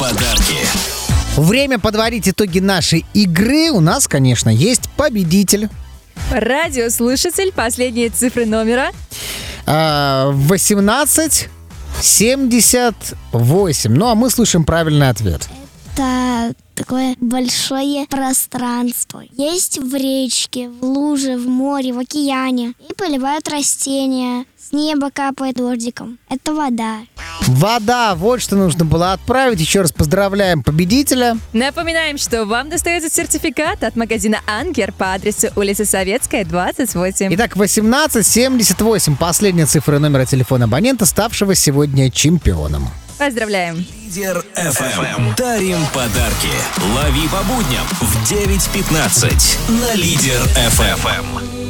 подарки. Время подводить итоги нашей игры. У нас, конечно, есть победитель. Радиослушатель, последние цифры номера. 1878. Ну, а мы слушаем правильный ответ. Это такое большое пространство. Есть в речке, в луже, в море, в океане. И поливают растения. С неба капает дождиком. Это вода. Вода, вот что нужно было отправить. Еще раз поздравляем победителя. Напоминаем, что вам достается сертификат от магазина «Анкер» по адресу улица Советская, 28. Итак, 1878. Последняя цифра номера телефона абонента, ставшего сегодня чемпионом. Поздравляем! Лидер FM. Дарим подарки. Лови по будням в 9:15 на Лидер FM.